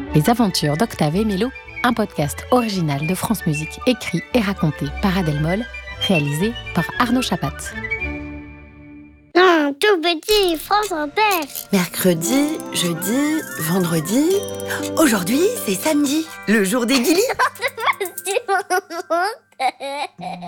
Les aventures d'Octave et Mélo, un podcast original de France Musique, écrit et raconté par Adèle Moll, réalisé par Arnaud Chapat. Non, tout petit, France Inter. Mercredi, jeudi, vendredi. Aujourd'hui, c'est samedi, le jour des guilis.